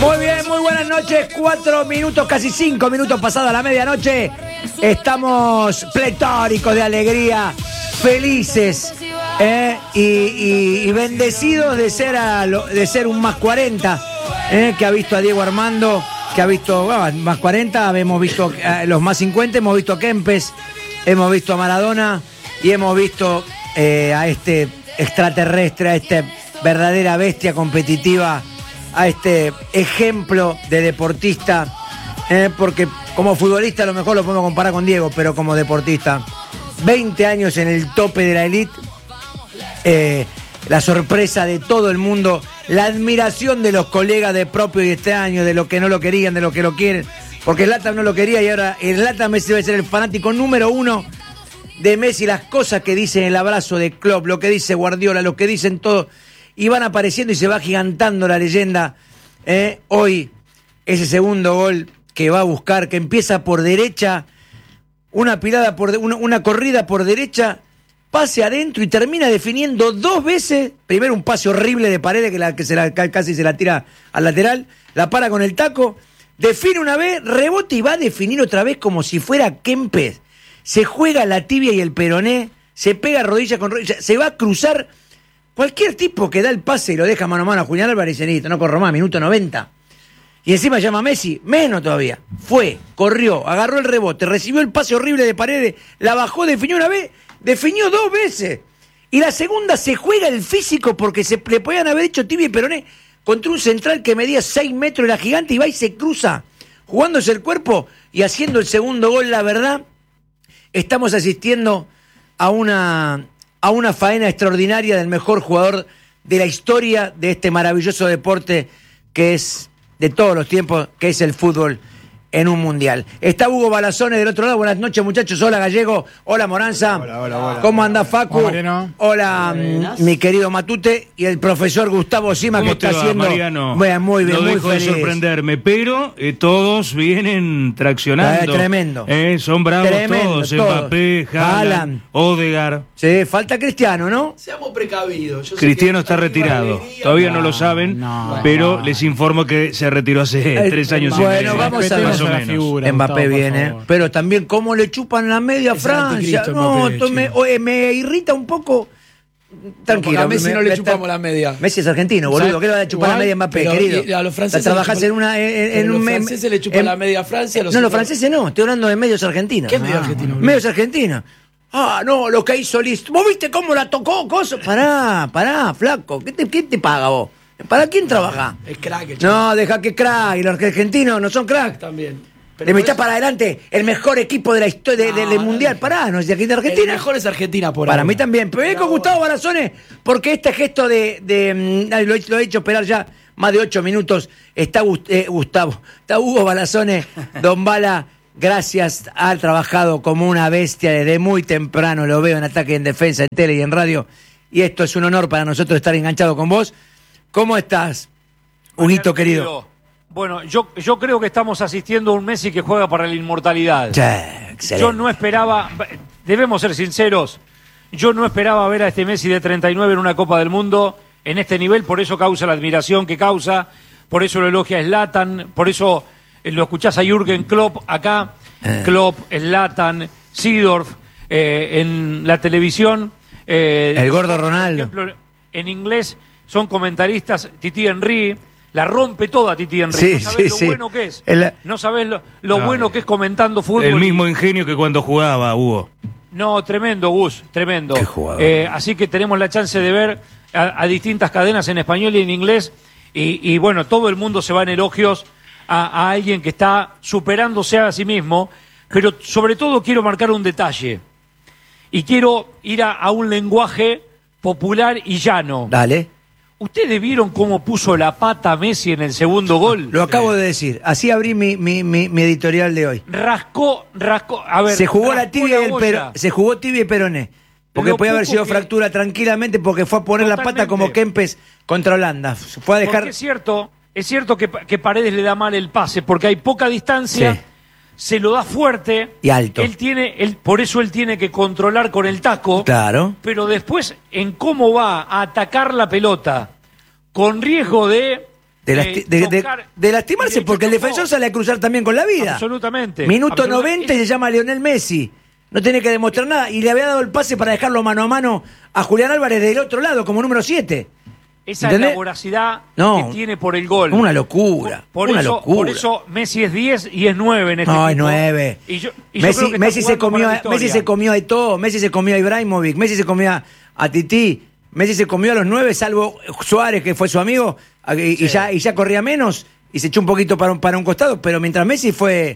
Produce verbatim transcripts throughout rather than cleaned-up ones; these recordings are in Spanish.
Muy bien, muy buenas noches. Cuatro minutos, casi cinco minutos pasada la medianoche. Estamos pletóricos de alegría, felices eh, y, y, y bendecidos de ser, a lo, de ser un más cuarenta, eh, que ha visto a Diego Armando, que ha visto bueno, más cuarenta, hemos visto eh, los más cincuenta, hemos visto a Kempes, hemos visto a Maradona y hemos visto eh, a este extraterrestre, a esta verdadera bestia competitiva, a este ejemplo de deportista, eh, porque como futbolista a lo mejor lo podemos comparar con Diego, pero como deportista, veinte años en el tope de la elite, eh, la sorpresa de todo el mundo, la admiración de los colegas de propio y extraño, de los que no lo querían, de los que lo quieren, porque Zlatan no lo quería y ahora Zlatan Messi debe ser el fanático número uno de Messi, las cosas que dice en el abrazo de Klopp, lo que dice Guardiola, lo que dicen todos, y van apareciendo y se va gigantando la leyenda. Eh, hoy, ese segundo gol que va a buscar, que empieza por derecha, una pilada por de, una, una corrida por derecha, pase adentro y termina definiendo dos veces. Primero un pase horrible de Paredes que, la, que se la, casi se la tira al lateral, la para con el taco, define una vez, rebota y va a definir otra vez como si fuera Kempes. Se juega la tibia y el peroné, se pega rodilla con rodilla, se va a cruzar. Cualquier tipo que da el pase y lo deja mano a mano a Julián Álvarez, dice, no corro más, minuto noventa. Y encima llama a Messi, menos todavía. Fue, corrió, agarró el rebote, recibió el pase horrible de Paredes, la bajó, definió una vez, definió dos veces. Y la segunda se juega el físico porque se le podían haber hecho tibia y peroné contra un central que medía seis metros, era gigante, y va y se cruza, jugándose el cuerpo y haciendo el segundo gol. La verdad, estamos asistiendo a una... a una faena extraordinaria del mejor jugador de la historia de este maravilloso deporte que es de todos los tiempos, que es el fútbol en un mundial. Está Hugo Balazones del otro lado. Buenas noches, muchachos. Hola, Gallego. Hola, Moranza. Hola, hola, hola. ¿Cómo anda, Facu? Hola, hola mi querido Matute. Y el profesor Gustavo Sima, que está va, haciendo... Mariano? Bueno, muy bien, no muy dejo feliz. de sorprenderme, pero eh, Eh, todos vienen traccionando. tremendo. Eh, son bravos Tremendo, todos. todos. Mbappé, Haaland, Haaland. Odegaard. Sí, falta Cristiano, ¿no? Seamos precavidos. Yo sé Cristiano que está retirado. alegría, Todavía no, no, lo saben, no, pero no. les informo que se retiró hace Eh, tres años bueno, y medio. vamos a ver. más o la menos. figura, Mbappé Gustavo, por viene, favor. pero también cómo le chupan la media a Es Francia. anticristo No, Mbappé, esto me, chico. oye, me irrita un poco. Tranquilo. A Messi me- no me le está- chupamos la media. Messi es argentino, boludo. ¿Sabes? ¿Qué le va a chupar Igual, la media a Mbappé, pero querido? y a los franceses Trabajás le chupan- en una en, en pero un los me- franceses le chupan en- la media a Francia. No, los franceses no. Estoy hablando de medios argentinos. ¿Qué medio Ah, argentino, boludo? Medios argentinos. Ah, no, lo que hizo Listo. ¿Vos viste cómo la tocó? Cosa? Pará, pará, flaco. ¿Qué te, qué te paga vos? ¿Para quién trabajás? Es crack, el chico. No, deja que crack. Y los argentinos no son crack. También. Pero De mitad es- para adelante, el mejor equipo de la historia de- No, del no, mundial. no. Pará, ¿no es de aquí de El Argentina? mejor es Argentina por Para ahora. mí también. Pero es con Gustavo Balazones, porque este gesto de. de mm, lo, he- lo he hecho esperar ya más de ocho minutos. Está Gust- eh, Gustavo, está Hugo Balazones. Don Bala, gracias. Ha trabajado como una bestia desde muy temprano. Lo veo en ataque, en defensa, en tele y en radio. Y esto es un honor para nosotros estar enganchados con vos. ¿Cómo estás, Huguito querido? Bueno, yo, yo creo que estamos asistiendo a un Messi que juega para la inmortalidad. Sí, excelente. Yo no esperaba, debemos ser sinceros, yo no esperaba ver a este Messi de treinta y nueve en una Copa del Mundo en este nivel, por eso causa la admiración que causa, por eso lo elogia a Zlatan, por eso eh, lo escuchás a Jürgen Klopp acá, Eh. Klopp, Zlatan, Seedorf, eh, en la televisión. eh, El gordo por Ronaldo. ejemplo, en inglés son comentaristas, Titi Henry, la rompe toda Titi Henry. Sí, no sabés sí, lo sí. bueno que es. El- No sabés lo, lo No, bueno que es comentando fútbol. El y- mismo ingenio que cuando jugaba, Hugo. No, tremendo, Gus, tremendo. Qué jugador. Eh, así que tenemos la chance de ver a, a distintas cadenas en español y en inglés. Y, y bueno, todo el mundo se va en elogios a, a alguien que está superándose a sí mismo. Pero sobre todo quiero marcar un detalle. Y quiero ir a, a un lenguaje popular y llano. Dale. ¿Ustedes vieron cómo puso la pata Messi en el segundo gol? Lo acabo de decir. Así abrí mi, mi, mi, mi editorial de hoy. Rascó, rascó. A ver, Se jugó la rascó tibia y el boya. pero, se jugó tibia y peroné. Porque Lo podía haber poco sido que- fractura tranquilamente porque fue a poner la pata Totalmente. como Kempes contra Holanda. Fue a dejar. Porque es cierto, es cierto que, que Paredes le da mal el pase, porque hay poca distancia, Sí. se lo da fuerte. Y alto. Él tiene, él, por eso él tiene que controlar con el taco. Claro. Pero después, en cómo va a atacar la pelota, con riesgo de De, eh, lasti- de, de- tocar- de lastimarse, y de hecho porque el tocó. defensor sale a cruzar también con la vida. Absolutamente. Minuto Absolutamente. noventa y se llama Lionel Messi. No tiene que demostrar nada. Y le había dado el pase para dejarlo mano a mano a Julián Álvarez del otro lado, como número siete. Esa ¿Entendés? es la voracidad No. que tiene por el gol. Una locura. Por, una eso, locura. por eso Messi es diez y es nueve en este No, es equipo. nueve. Y yo, y yo Messi, creo que está Messi se jugando comió, para la a- Messi victoria. se comió a todo. Messi se comió a Ibrahimovic. Messi se comió a, a Tití. Messi se comió a los nueve, salvo Suárez, que fue su amigo, a- y, y ya, y ya corría menos y se echó un poquito para un, para un costado. Pero mientras Messi fue,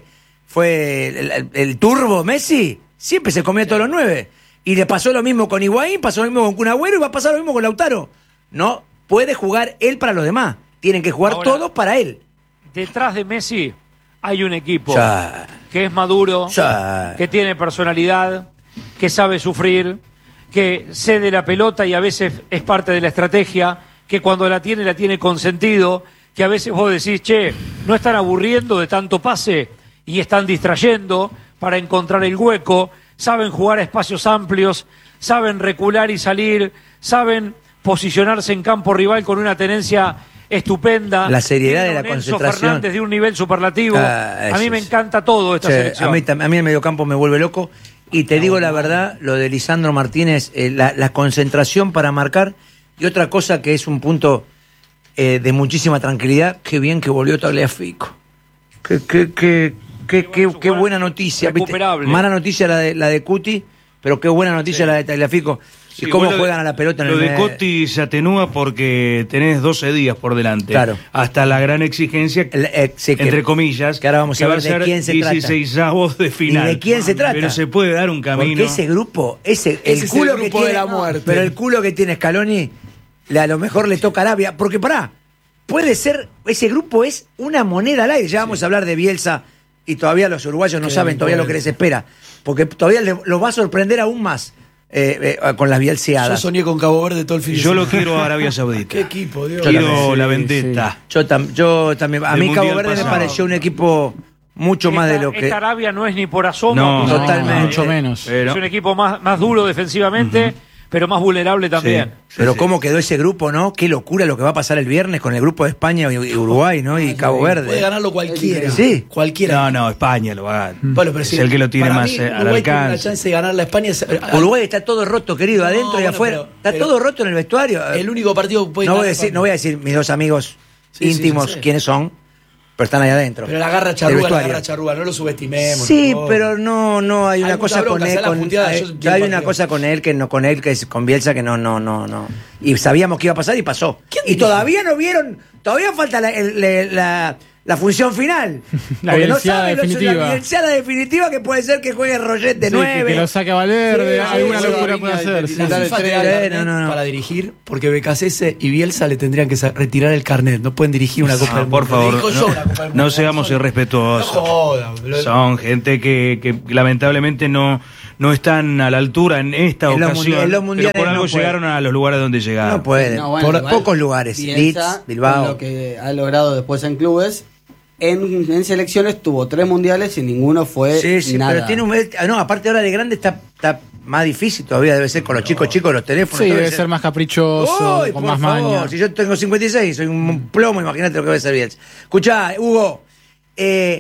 fue el, el- el turbo Messi, siempre se comió a todos los nueve. Y le pasó lo mismo con Higuaín, pasó lo mismo con Kun Agüero y va a pasar lo mismo con Lautaro. No puede jugar él para los demás. Tienen que jugar Ahora, todos para él. Detrás de Messi hay un equipo Ya. que es maduro, Ya. que tiene personalidad, que sabe sufrir, que cede la pelota y a veces es parte de la estrategia, que cuando la tiene, la tiene con sentido, que a veces vos decís, che, no están aburriendo de tanto pase y están distrayendo para encontrar el hueco, saben jugar a espacios amplios, saben recular y salir, saben posicionarse en campo rival con una tenencia estupenda. La seriedad Tienen de a la un Enzo concentración. Fernández de un nivel superlativo. Ah, a eso mí me es. encanta todo esta Sí, selección. a, mí, tam- a mí el mediocampo me vuelve loco. Y te digo la verdad, lo de Lisandro Martínez, eh, la, la concentración para marcar. Y otra cosa que es un punto eh, de muchísima tranquilidad, qué bien que volvió Tagliafico. Qué, qué, qué, qué, Qué qué, bueno, qué buena noticia. ¿viste? recuperable. Mala noticia la de, la de Cuti, pero qué buena noticia la de Tagliafico. Sí, y cómo bueno, juegan a la pelota en Lo el de me- Cotti se atenúa porque tenés doce días por delante. Claro. Hasta la gran exigencia, El- eh, sí, que- entre comillas, que ahora vamos a que va ver de ser quién se trata. dieciseisavos de final. ¿Y de quién se trata? Pero se puede dar un camino. Porque ese grupo, ese, el Ese es culo el que grupo tiene, de la muerte. pero el culo que tiene Scaloni, le- a lo mejor le toca a Arabia, porque pará, puede ser, ese grupo es una moneda al aire. Ya vamos a hablar de Bielsa y todavía los uruguayos no Que saben no todavía lo pueden. que les espera, porque todavía le- los va a sorprender aún más eh, eh, con las Yo bielseadas. soñé con Cabo Verde todo el fin de Yo lo semana. quiero a Arabia Saudita. Qué equipo, Dios. Yo Quiero también. la Sí, vendetta. Yo, tam- yo también, a Del mí Cabo Mundial Verde me pasado. pareció un equipo mucho más de Esta- lo que... Esta Arabia no es ni por asomo. No, ni- totalmente. Mucho menos. Pero- Es un equipo más, más duro defensivamente, pero más vulnerable también. Sí. Pero sí. cómo quedó ese grupo, ¿no? Qué locura lo que va a pasar el viernes con el grupo de España y y Uruguay, ¿no? Y Cabo Puede Verde. ganarlo cualquiera. Sí. Cualquiera. No, no, España lo va a Bueno, pero es sí, el que lo tiene para más mí, eh, al Uruguay tiene una alcance. chance de ganar la España. es- Uruguay está todo roto, querido, No, adentro y bueno, afuera. pero- está pero- todo roto en el vestuario. El único partido que puede no voy a ganar decir, no voy a decir mis dos amigos Sí, sí, íntimos sí, sí. quiénes son, pero están ahí adentro. Pero la garra del charruga, la vestuario. garra charruga, no lo subestimemos. Sí, por favor. pero no, no hay Hay una mucha cosa bronca, con él, se la con- puteada, hay, yo vi el hay una partido. cosa con él que no con él que es con Bielsa que no, no, no, no. Y sabíamos que iba a pasar y pasó. ¿Quién Y dirige? todavía no vieron, todavía falta la, el- le- la, la función final. La Porque no bielseada saben lo- definitiva. La bielseada definitiva que puede ser que juegue Roget de Sí, que, nueve. que lo saque a Valverde, Sí, alguna sí, locura sí, puede sí, hacer. sí, sí. La sí. FIFA te da Sí, el carnet no, no, no. para dirigir, porque Becasese y Bielsa le tendrían que sa- retirar el carnet. No pueden dirigir una Copa Ah, del por Mundo. favor, Dirijo yo no, una Copa del no Mundo, seamos solo. irrespetuosos. No jodan, boludo. Son gente que, que lamentablemente no, no están a la altura en esta En los ocasión. mundi- en los mundiales pero por algo no puede. llegaron a los lugares donde llegaron. No pueden. No, bueno, Por igual, pocos lugares. Bielsa, Leeds, Bilbao. con lo que ha logrado después en clubes, en, en selecciones tuvo tres mundiales y ninguno fue Sí, sí, nada. pero tiene un. No, aparte ahora de grande está, está más difícil todavía, debe ser con los chicos chicos, los teléfonos. Sí, todo debe ser más caprichoso, Uy, con por más favor, maña. si yo tengo cincuenta y seis, soy un plomo, imagínate lo que va a ser Bielsa. Escuchá, Hugo, eh,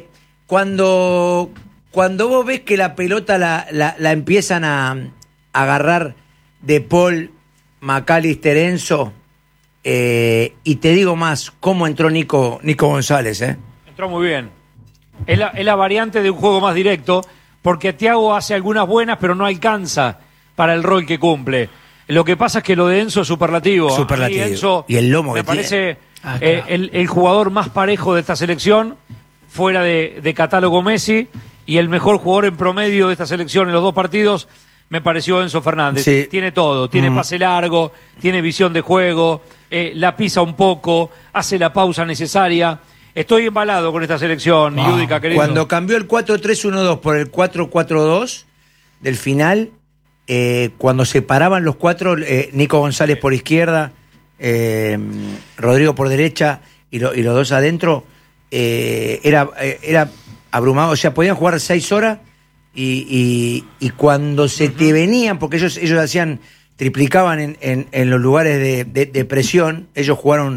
cuando, cuando vos ves que la pelota la, la, la empiezan a, a agarrar de Paul, McAllister, Enzo, eh, y te digo más, cómo entró Nico, Nico González, ¿eh? Entró muy bien. Es la, es la variante de un juego más directo, porque Thiago hace algunas buenas, pero no alcanza para el rol que cumple. Lo que pasa es que lo de Enzo es superlativo. Superlativo. A mí Enzo Y el lomo me que parece Ah, eh, claro. el, el jugador más parejo de esta selección, fuera de, de catálogo Messi, y el mejor jugador en promedio de esta selección en los dos partidos me pareció Enzo Fernández. Sí. Tiene todo, tiene Mm. pase largo, tiene visión de juego, eh, la pisa un poco, hace la pausa necesaria. Estoy embalado con esta selección, Wow. Yudica, querido. Cuando cambió el cuatro tres uno dos por el cuatro cuatro dos del final, eh, cuando se paraban los cuatro, eh, Nico González por izquierda, eh, Rodrigo por derecha y, lo- y los dos adentro, eh, era, eh, era abrumado. O sea, podían jugar seis horas y, y- y cuando se te venían, porque ellos, ellos hacían, triplicaban en, en- en los lugares de, de- de presión, ellos jugaron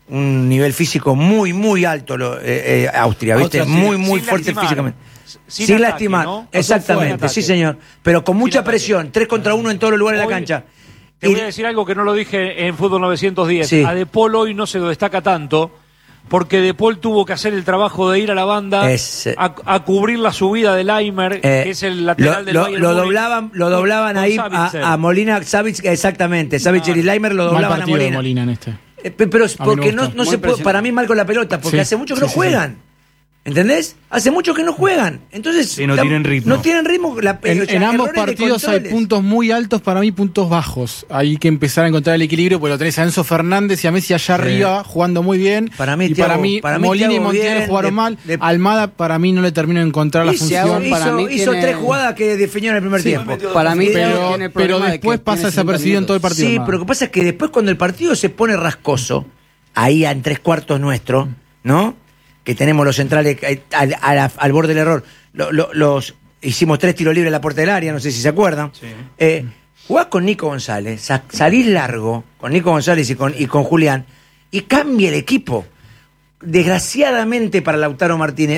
un nivel físico muy, muy alto lo, eh, eh, Austria, ¿viste? Austria, muy, muy sin fuerte lastimar. físicamente. Sin Sin, ataque, lastimar, ¿no? exactamente, O sea, sí sin señor, pero con mucha ataque. presión, tres contra uno en todos los lugares de la Hoy- cancha. Te Y- voy a decir algo que no lo dije en Fútbol novecientos diez. Sí. A De Paul hoy no se lo destaca tanto porque De Paul tuvo que hacer el trabajo de ir a la banda Es, eh, a, a cubrir la subida de Laimer, Eh, que es el lateral lo, del lo- Bayern lo Múnich, doblaban, lo con- doblaban con ahí Sabitzer. a, a Molina, Savic, exactamente, Savitzer y Leimer lo Mal doblaban a partido de Molina. Molina en este. Eh, pe- Pero es A mí me porque no, gustó. no Muy se puede, impresionante. para mí mal con la pelota, porque Sí, hace mucho que sí, no sí, juegan. ¿Entendés? Hace mucho que no juegan. Entonces, Sí, no tam- tienen ritmo. No tienen ritmo. La, En, o sea, en ambos errores de partidos hay controles. puntos muy altos, para mí puntos bajos. Hay que empezar a encontrar el equilibrio, porque lo tenés a Enzo Fernández y a Messi allá arriba jugando muy bien. Para mí, y Thiago- para mí, para mí, Molina y Thiago Montiel bien, jugaron de- mal. de- Almada para mí no le termino de encontrar la Hizo, función. Thiago para hizo- mí hizo tiene- tres jugadas que definió en el primer tiempo. Para mí Thiago Pero, tiene el pero problema de después que pasa tiene desapercibido en todo el sesenta partido. Sí, Almada. pero lo que pasa es que después cuando el partido se pone rascoso, ahí en tres cuartos nuestro, ¿no? Que tenemos los centrales eh, al, a la- al borde del error. Lo- lo- los hicimos tres tiros libres en la puerta del área, no sé si se acuerdan. Sí. Eh, jugás con Nico González, sa- salís largo con Nico González y con, y con Julián, y cambia el equipo. Desgraciadamente para Lautaro Martínez,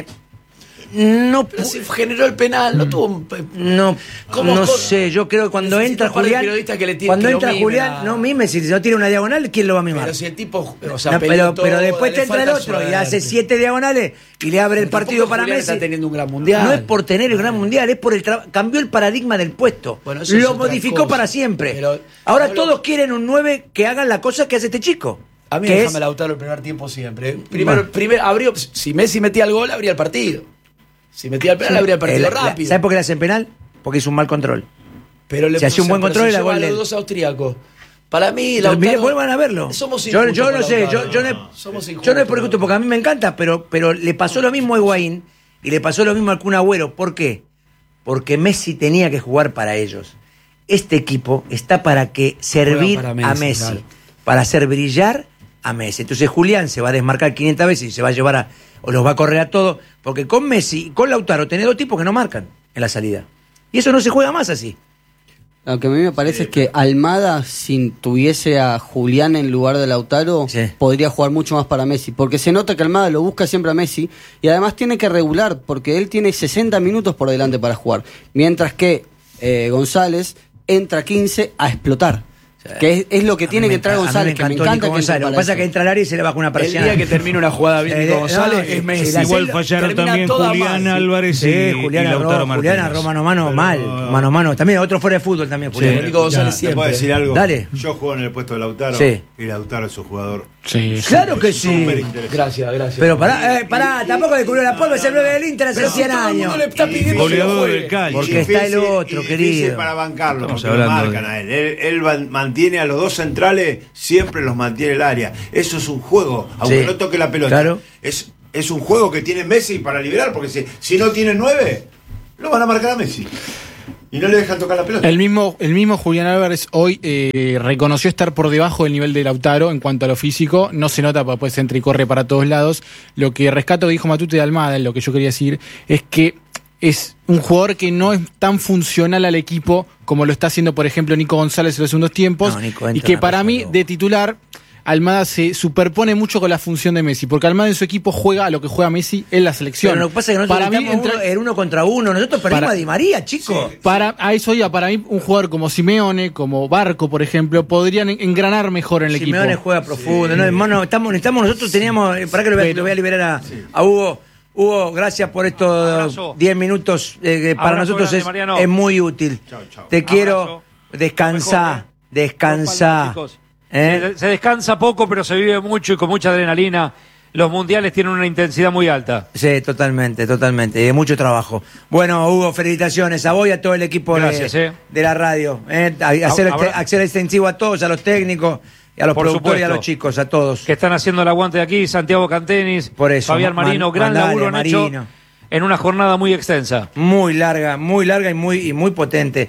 no Pero pu- si generó el penal, no tuvo un... no, ¿Cómo no con- sé, yo creo que cuando Necesita entra un par de Julián, periodistas que le tiren- cuando que lo entra mimen Julián, a- no mime, si no tiene una diagonal, ¿quién lo va a mimar? Pero si el tipo, o sea, No, peleó pero, todo, pero después le te entra el falta otro y suerte. hace siete diagonales y le abre el Tampoco partido para Julián Messi. está teniendo un gran mundial. No es por tener el gran mundial, es por el trabajo. Cambió el paradigma del puesto. Bueno, eso es lo otra modificó cosa. para siempre. Pero- Ahora no lo- todos quieren un nueve que hagan la cosa que hace este chico. A mí que déjame es- Lautaro el primer tiempo siempre. Primero, Bueno. primero abrió, si Messi metía el gol, abría el partido. Si metía el penal, abría el partido Eh, la- rápido. ¿Sabes por qué le hacen penal? Porque hizo un mal control. Pero le Si hacía un buen pero control, se era lleva gol a de los él. dos austríacos. Para mí, Pero mire, Lautaro... vuelvan a verlo. Somos yo, injustos yo con no sé, yo, Lautaro. yo no, Somos yo injustos. no es por gusto, porque a mí me encanta, pero, pero le pasó lo mismo a Higuaín y le pasó lo mismo al Kun Agüero. ¿Por qué? Porque Messi tenía que jugar para ellos. Este equipo está para que servir para a Messi, Messi, claro. para hacer brillar a Messi. Entonces Julián se va a desmarcar quinientas veces y se va a llevar a, o los va a correr a todos, porque con Messi y con Lautaro tenés dos tipos que no marcan en la salida. Y eso no se juega más así. Lo que a mí me parece es que Almada, si tuviese a Julián en lugar de Lautaro, Sí. podría jugar mucho más para Messi. Porque se nota que Almada lo busca siempre a Messi y además tiene que regular, porque él tiene sesenta minutos por delante para jugar. Mientras que eh, González entra quince a explotar. Que es, es lo que A tiene mí que me entrar enca- a mí González, que me encantó encanta Nico que entre González. Lo que para pasa es que eso. entra al área y se le baja una El presión. día que termina una jugada bien Eh, Nico no, González, y- es y Messi. la Igual cel- fallaron termina también toda Julián mal, sí. Álvarez Sí, y, Julián, y a Lautaro Ro- Julián a Martínez. Roma, mano a mano, Pero- mal. Mano a mano. También otro fuera de fútbol también, Sí, Julián. Nico González ¿Te siempre. puedo decir algo? Dale. Yo juego en el puesto de Lautaro Sí. y Lautaro es un jugador Sí, sí. Claro que sí. súper interesante. Gracias, gracias. Pero pará, eh, pará, tampoco descubrió la polva, es el nueve del Inter hace Pero si cien todo el mundo años. le está pidiendo que Goleador lo juegue. del Cali. Porque Y está el difícil- otro, y querido. difícil para bancarlo, Estamos porque lo hablando marcan de- a él. Él, él van- mantiene a los dos centrales, siempre los mantiene el área. Eso es un juego, aunque Sí, no toque la pelota. claro. Es, es un juego que tiene Messi para liberar, porque si, si no tiene nueve, lo van a marcar a Messi. Y no le dejan tocar la pelota. El mismo, el mismo Julián Álvarez hoy eh, reconoció estar por debajo del nivel de Lautaro en cuanto a lo físico. No se nota, porque pues entra y corre para todos lados. Lo que rescato que dijo Matute de Almada, lo que yo quería decir, es que es un jugador que no es tan funcional al equipo como lo está haciendo, por ejemplo, Nico González en los segundos tiempos. No, Nico y entra que una para cosa mí, loca. de titular, Almada se superpone mucho con la función de Messi, porque Almada en su equipo juega a lo que juega Messi en la selección. Pero lo que pasa es que nosotros para mí, estamos entra- uno, en uno contra uno. Nosotros perdimos Para- a Di María, chicos. Para, a eso iba, para mí un jugador como Simeone, como Barco, por ejemplo, podrían en- engranar mejor en el Simeone equipo. juega profundo. No, hermano, estamos, necesitamos, nosotros teníamos. eh, Para que lo voy, a- lo voy a liberar a, a Hugo. Hugo, gracias por estos Abrazo. diez minutos eh, que para Abrazo nosotros grande, es, Mariano. es muy útil. Chau, chau. Te quiero. Abrazo. Descansá, Lo mejor, ¿eh? descansá. Chicos. ¿Eh? Se, se descansa poco, pero se vive mucho y con mucha adrenalina. Los mundiales tienen una intensidad muy alta. Sí, totalmente, totalmente. Y de mucho trabajo. Bueno, Hugo, felicitaciones a vos y a todo el equipo de- Gracias, eh. de la radio. ¿eh? A- Hacer, Abra- hacer extensivo a todos, a los técnicos, y a los Por productores y a supuesto. los chicos, a todos. Que están haciendo el aguante de aquí, Santiago Cantenis, Por eso, Fabián man- Marino, gran mandale, laburo han hecho Marino. en una jornada muy extensa. Muy larga, muy larga y muy, y muy potente.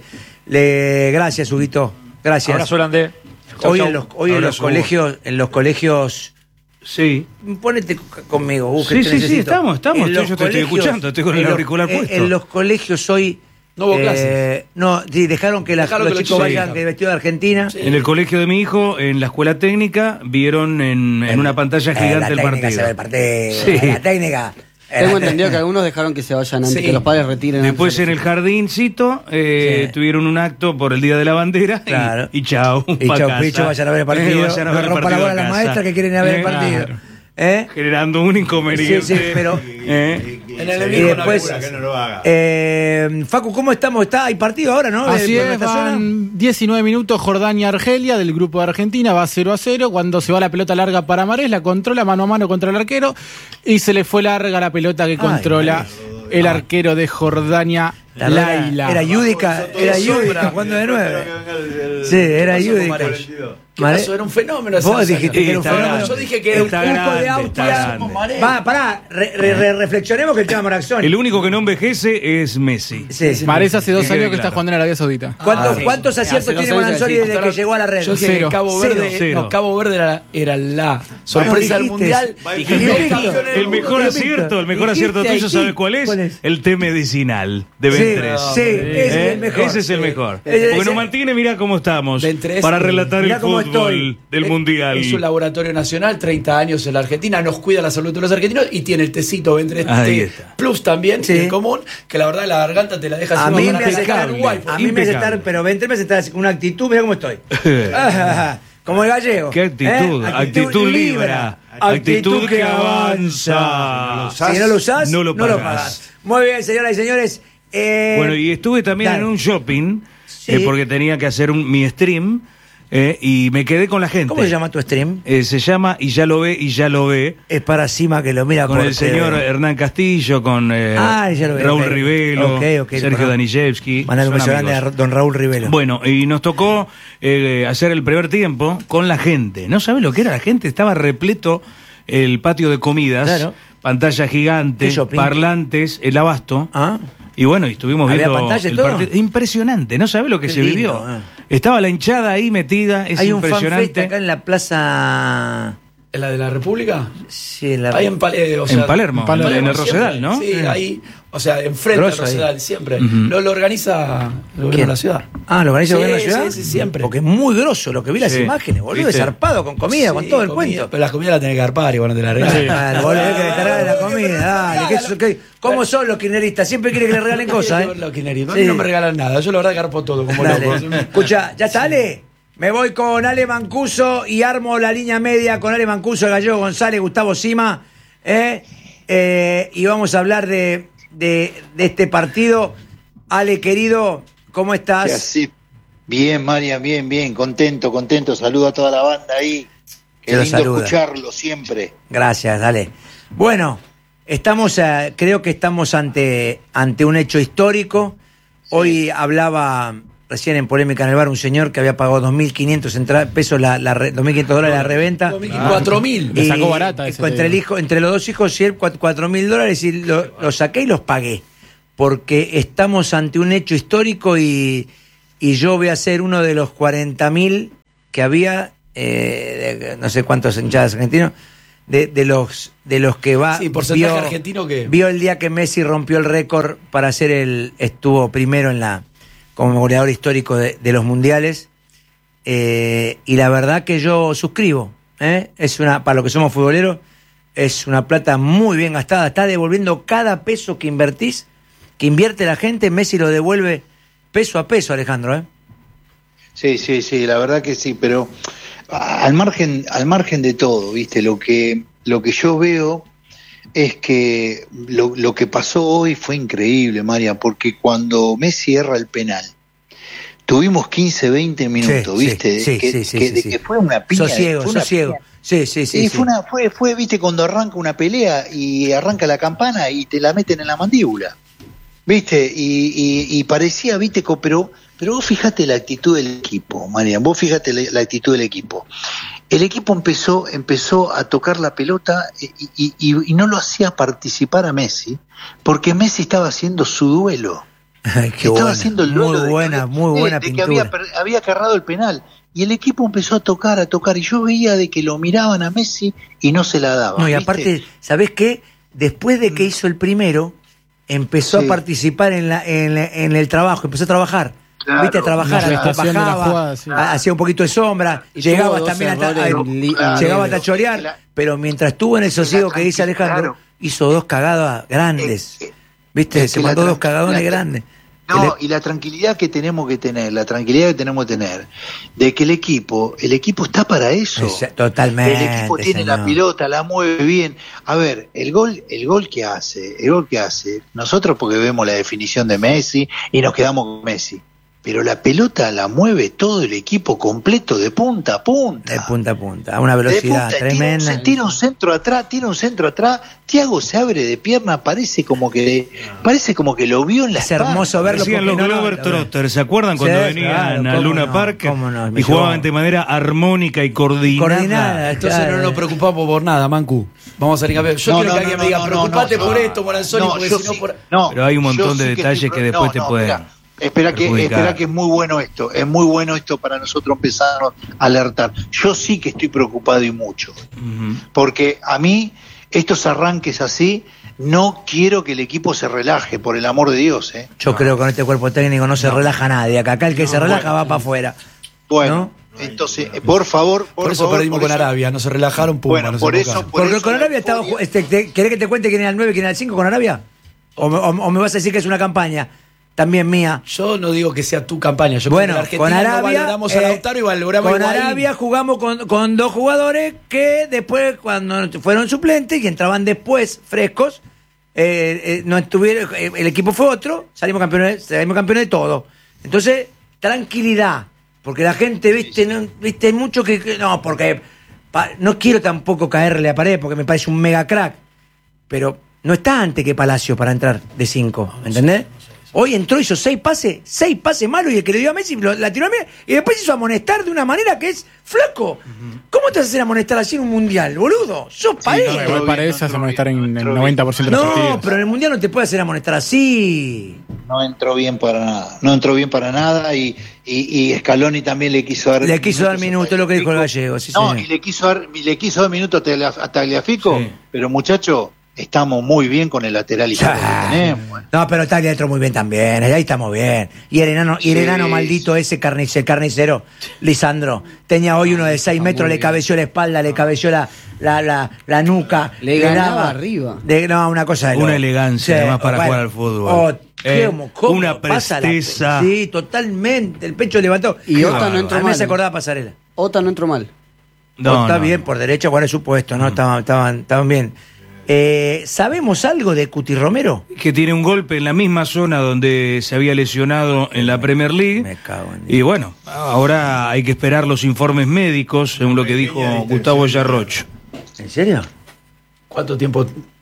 Le, gracias, Huguito. Gracias. Abrazo grande. Chau, hoy chau. en los, hoy en los Abrazo, Hugo. colegios, en los colegios. Sí. Ponete c- conmigo, Hugo, que Sí, te sí, sí, necesito. estamos, estamos. En Yo los te estoy escuchando, estoy con el en los- auricular en- puesto. En los colegios hoy No hubo Eh, clases. No, sí, dejaron que, las- Dejaron los que los chicos chicos vayan vayan. que vestido de Argentina. Sí. En el colegio de mi hijo, en la escuela técnica, vieron en, en una pantalla Eh, gigante la el técnica partido. se ve el partido. Sí. La técnica. Eh, Tengo la entendido que técnica. algunos dejaron que se vayan antes, Sí. que los padres retiren. Después antes. en el jardincito eh, Sí. tuvieron un acto por el Día de la Bandera y- Claro. y, chao. Y pa' chau, casa. picho, vayan a ver el partido. Eh, vayan a no ver el rompa la partido bola a a las casa. maestras que quieren ir a ver el Eh, partido. claro. ¿Eh? Generando un inconveniente. Sí, sí, pero- Eh. En el Y enemigo no después, figura, que no lo haga. eh, Facu, ¿cómo estamos? ¿Está? ¿Hay partido ahora, no? Así De- es, de esta zona. van diecinueve minutos Jordania-Argelia del grupo de Argentina, va cero a cero, cuando se va la pelota larga para Marés, la controla mano a mano contra el arquero y se le fue larga la pelota que controla el arquero de Jordania, La verdad, Laila. Era Yudica, era Yudica jugando de nueve. Sí, era Yudica. ¿Qué pasó? Era un fenómeno. ese Vos año. dijiste que era un Está fenómeno. grande. Yo dije que era un Está Cuco grande, de está Austria. grande. Va, pará, re- re- re- reflexionemos que el tema Moraxón. El único que no envejece es Messi. Sí, sí. Marés hace dos Que años quede que está claro. jugando en Arabia Saudita. ¿Cuántos, Ah, sí. ¿Cuántos aciertos Hace dos tiene años Moraxón que desde que llegó a la red? Yo dije Cero. que Cabo Cero. Verde, Cero. no, Cabo Verde era, era la sorpresa del dijiste. mundial. Dijiste. Y Dijiste. campeón del El mejor Dijiste. acierto, el mejor Dijiste acierto tuyo, aquí. ¿sabes cuál es? ¿Cuál es? El té medicinal de Sí, Ben tres. sí, ese es ¿Eh? el mejor. Ese es el mejor. Ese- Porque ese- nos mantiene, mira cómo estamos. Ben tres, para eh, relatar mirá el cómo fútbol estoy. del Es- mundial. Es un laboratorio nacional, treinta años en la Argentina, nos cuida la salud de los argentinos y tiene el tecito Ventre Ahí Té está. Plus también, Sí. en común, que la verdad la garganta te la deja A sin mí ganas me de hace sacar estar, el wifi. a mí me hace Impecable. estar, pero Ventre me hace estar con una actitud, mira cómo estoy. Ah, como el gallego. Qué actitud, ¿Eh? actitud libra, actitud que avanza. Si no lo usás, no no lo lo pagás. pagás. Muy bien, señoras y señores. Eh, Bueno, y estuve también dale. en un shopping, Sí. eh, porque tenía que hacer un, mi stream, eh, y me quedé con la gente. ¿Cómo se llama tu stream? Eh, se llama Y ya lo ve, y ya lo ve. Es para Cima que lo mira Con por el señor T V. Hernán Castillo, con eh, Ah, ya lo ve, Raúl ok. Rivelo, Ok, ok, Sergio perdón. Danilevsky. Mandale un son beso grande a amigos. don Raúl Rivelo. Bueno, y nos tocó eh, hacer el primer tiempo con la gente. ¿No sabes lo que era la gente? Estaba repleto el patio de comidas, Claro. pantalla gigante, ¿Qué shopping? parlantes, el abasto. Ah. Y bueno, y estuvimos ¿Había viendo pantalla y el todo? partido. Impresionante, ¿no sabes lo que Qué se lindo, vivió? ah. Estaba la hinchada ahí metida, es Hay un fanfest impresionante. acá en la plaza. ¿En la de la República? Sí, en la. Ahí en, Pal- eh, o En sea, Palermo, en Palermo, en el siempre. Rosedal, ¿no? Sí, ahí, o sea, enfrente Grosso del ahí. Rosedal, siempre. Ujú. lo, lo organiza el gobierno ¿Quién? de la ciudad. Ah, ¿lo organiza el Sí, gobierno de la ciudad? sí, sí, siempre. Porque es muy grosso lo que vi las Sí. imágenes, boludo, ¿Viste? zarpado, con comida, con Sí, todo el comida, cuento. Pero las comidas las tenés que dar par y bueno, te la regalan. Claro, boludo, hay que descargar la comida, dale. ¿qué so- qué- ¿Cómo son los kirchneristas? Siempre quieren que le regalen cosas, ¿eh? Los kirchneristas. A Sí. mí no me regalan nada, yo la verdad garpo todo como Dale. loco. Escucha, ¿ya está Ale? Me voy con Ale Mancuso y armo la línea media con Ale Mancuso, el Gallego González, Gustavo Sima. ¿eh? Eh, y vamos a hablar de, de, de este partido. Ale, querido, ¿cómo estás? Que así- Bien, Marian, bien, bien, contento, contento. Saludo a toda la banda ahí. Qué Te lo lindo saluda. escucharlo siempre. Gracias, dale. Bueno, estamos, eh, creo que estamos ante, ante un hecho histórico. Hoy hablaba recién en Polémica en el Bar un señor que había pagado dos mil quinientos entra- pesos, la, la re- dos mil quinientos dólares la reventa. cuatro mil. Le sacó barata ese, entre, el hijo, entre los dos hijos, cuatro mil dólares y lo, lo saqué y los pagué. Porque estamos ante un hecho histórico y, y yo voy a ser uno de los cuarenta mil que había, eh, de- no sé cuántos hinchadas argentinos, de, de los de los que va. Sí, porcentaje argentino que- Vio el día que Messi rompió el récord para hacer el. Estuvo primero en la. Como goleador histórico de, de los mundiales. Eh, y la verdad que yo suscribo. ¿eh? Es una, para los que somos futboleros, es una plata muy bien gastada. Está devolviendo cada peso que invertís, que invierte la gente, Messi lo devuelve peso a peso, Alejandro. ¿eh? Sí, sí, sí, la verdad que sí, pero al margen, al margen de todo, viste, lo que, lo que yo veo es que lo, lo que pasó hoy fue increíble, María, porque cuando Messi erra el penal, tuvimos quince, veinte minutos, Sí, viste, sí, que, sí, sí, que- sí, de sí. que fue una piña. Sosiego, fue una sosiego. piña. Sí, sí, sí. Sí, sí. fue una, fue, fue, viste, cuando arranca una pelea y arranca la campana y te la meten en la mandíbula. ¿Viste? Y, y, y parecía, viste, co- pero, pero vos fijate la actitud del equipo, Marian, vos fíjate la, la actitud del equipo. El equipo empezó, empezó a tocar la pelota y, y, y, y no lo hacía participar a Messi, porque Messi estaba haciendo su duelo. Ay, qué Estaba buena. haciendo el duelo Muy de- buena, muy de- buena de que pintura. había, per- había cargado el penal. Y el equipo empezó a tocar, a tocar, y yo veía de que lo miraban a Messi y no se la daban. No, y ¿viste? aparte, ¿sabés qué? Después de que hizo el primero, empezó Sí. a participar en, la, en, la- en el trabajo, empezó a trabajar. Claro. Viste, a trabajar, La a- gestación de la bajaba, jugada, sí. a- hacía un poquito de sombra, Y llegaba tuvo dos también hasta, errores a- en li- Claro. llegaba hasta a Pero- chorear, la- pero mientras estuvo en el sosiego la que dice tranquilidad, Alejandro, claro. hizo dos cagadas grandes. Eh, eh, Viste, es se que la mandó tran- dos cagadones la- grandes. No, Que y la tranquilidad que tenemos que tener, la tranquilidad que tenemos que tener, de que el equipo, el equipo está para eso. Esa- totalmente, El equipo tiene señor. la pelota, la mueve bien. A ver, el gol, el gol que hace, el gol que hace, nosotros porque vemos la definición de Messi y nos quedamos con Messi. Pero la pelota la mueve todo el equipo completo de punta a punta. De punta a punta, a una De velocidad punta, tira un, tremenda. ce- tira un centro atrás, tira un centro atrás. Thiago se abre de pierna, parece como que parece como que lo vio en la Es hermoso verlo Decían porque los no, no, Glover la- Trotter, ¿se acuerdan Sí, cuando claro, venían a cómo Luna no, Park cómo no, me y jugaban llevó. de manera armónica y coordinada? Coordinada, Entonces claro. no nos preocupamos por nada, Mancu. Vamos a salir a ver. Yo No, quiero no, que alguien no, me diga, no, no, preocupate no, por no. esto, Moranzoni, No, porque yo si no sí- por... no, Pero hay un yo montón de sí que detalles estoy- que después te pueden Espera, espera que, perjudicar. espera que es muy bueno esto, es muy bueno esto para nosotros empezar a alertar. Yo sí que estoy preocupado y mucho, Ujú. porque a mí estos arranques así, no quiero que el equipo se relaje, por el amor de Dios. ¿eh? Yo creo que con este cuerpo técnico no se relaja nadie. Acá, acá el que se relaja va para afuera. Bueno, entonces, eh, por favor, por, Por eso favor, perdimos por con eso- Arabia, no se relajaron, pum, Bueno, nos por eso- enfocaron. por Porque eso con la Arabia estaba. euforia- Este, te- ¿Querés que te cuente quién era el nueve y quién era el cinco con Arabia? ¿O, me- o- o me vas a decir que es una campaña también mía? Yo no digo que sea tu campaña, yo Bueno, creo que en con Argentina Arabia. no valoramos a eh, Lautaro y valoramos con a Higuaín. Arabia jugamos con, con dos jugadores que después, cuando fueron suplentes y entraban después frescos, eh, eh, no estuvieron, eh, el equipo fue otro, salimos campeones, salimos campeones de todo. Entonces, tranquilidad, porque la gente, viste, no, viste, hay mucho que, que- no, porque pa- no quiero tampoco caerle a pared, porque me parece un mega crack, pero no está antes que Palacio para entrar de cinco, ¿entendés? Hoy entró, hizo seis pases, seis pases malos y el que le dio a Messi lo- la tiró a Messi y después hizo amonestar de una manera que es flaco. ¿Cómo te vas a hacer amonestar así en un mundial, boludo? Sos país. No, igual para esas vamos a estar en el noventa por ciento de los No, partidos. pero en el mundial no te puede hacer amonestar así. No entró bien para nada, no entró bien para nada y, y, y Scaloni también le quiso dar Le quiso dar minutos, a lo que dijo el Tagliafico. gallego. Sí, No, señor. y le quiso dar, y le quiso dar minutos a Taglia- a Tagliafico, Sí. pero muchacho, estamos muy bien con el lateral izquierdo Ah, que tenemos. No, pero Taglia entró muy bien también, ahí estamos bien. Y el enano, y el Sí, enano maldito ese carnicero, carnicero, Lisandro, tenía hoy uno de seis metros, le cabeció la espalda, le cabeció la, la, la, la nuca. Le ganaba daba- arriba. de- no, una cosa de Una loco. elegancia, además, para jugar al fútbol. Oh, Eh, ¿cómo, cómo una pasa la pe- presteza. sí, totalmente, el pecho levantó. Y Qué Ota no bárbaro. entró A mí me mal. se acordaba pasarela. Ota no entró mal. No, Oh, está no. bien, por derecha, bueno, es supuesto, ¿no? Estaban, estaban, estaban bien. Eh, ¿Sabemos algo de Cuti Romero? Que tiene un golpe en la misma zona donde se había lesionado en la Premier League. Me cago en Y bueno, ahora hay que esperar los informes médicos, según lo que dijo Gustavo Yarroch. ¿En serio? ¿Cuánto tiempo?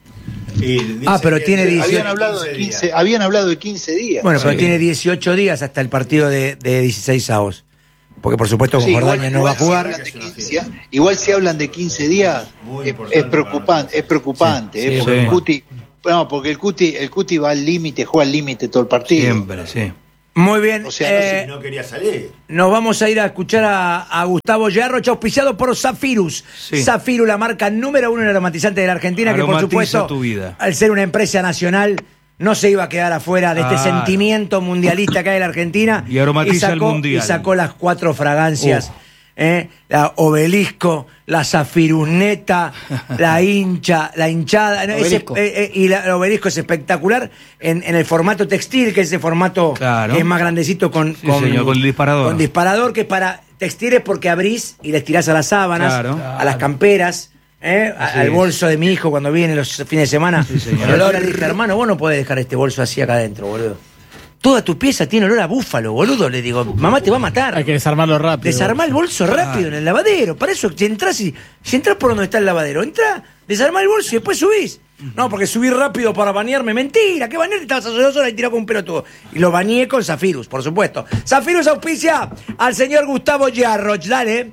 Y dice Ah, pero que tiene dieciocho. Habían hablado de quince, habían hablado de quince días. Bueno, pero Sí. tiene dieciocho días hasta el partido de, de dieciséis avos. Porque por supuesto con Sí, Jordania no va a si jugar. hablan de quince, igual si hablan de quince días, Muy es, importante es preocupante, es preocupante, Sí, eh, sí, porque sí. el Cuti, no, porque el Cuti, el Cuti va al límite, juega al límite todo el partido. Siempre, sí. Muy bien. O sea, eh, no quería salir. Nos vamos a ir a escuchar a, a Gustavo Yarroch, auspiciado por Zafirus. Sí. Zafirus, la marca número uno en aromatizante de la Argentina, que por Aromatiza supuesto, tu vida. al ser una empresa nacional, no se iba a quedar afuera de este Claro. sentimiento mundialista que hay en la Argentina. Y aromatiza el sacó, mundial. Y sacó las cuatro fragancias. Oh. ¿eh? La Obelisco, la Zafirusneta, la hincha, la hinchada. ¿no? Ese- Obelisco. eh, eh, y la, el Obelisco es espectacular en, en el formato textil, que es ese formato Claro. que es más grandecito con, Sí, señor, con el disparador. Con disparador, que es para textiles porque abrís y les tirás a las sábanas, Claro. a las camperas. ¿eh? A- Así al es. bolso de mi hijo cuando viene los fines de semana. señor. Con olor, le dije, hermano, vos no podés dejar este bolso así acá adentro, boludo. Toda tu pieza tiene olor a búfalo, boludo. Le digo, mamá te va a matar. Hay que desarmarlo rápido. Desarmar el bolso rápido en el lavadero. Para eso, si entras, y, si entras por donde está el lavadero, entra, desarmá el bolso y después subís. No, porque subir rápido para bañarme, mentira. ¿Qué bañarte? Estabas hace dos horas y tirado con un pelotudo. Y lo bañé con Zafirus, por supuesto. Zafirus auspicia al señor Gustavo Yarroch. Dale.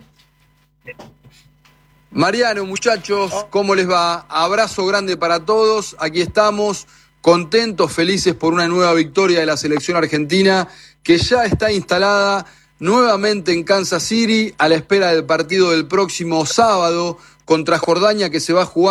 Mariano, muchachos, ¿cómo les va? Abrazo grande para todos. Aquí estamos, contentos, felices por una nueva victoria de la selección argentina que ya está instalada nuevamente en Kansas City a la espera del partido del próximo sábado contra Jordania que se va a jugar